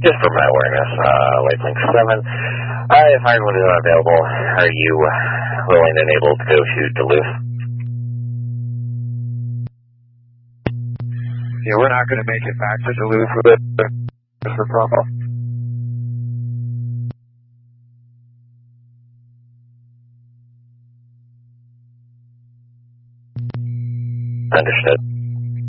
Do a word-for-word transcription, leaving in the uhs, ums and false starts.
just for my awareness, uh, Lightlink seven, uh, if Ironwood is not available, are you willing and able to go to Duluth? Yeah, we're not going to make it back to Duluth with the problem. Understood.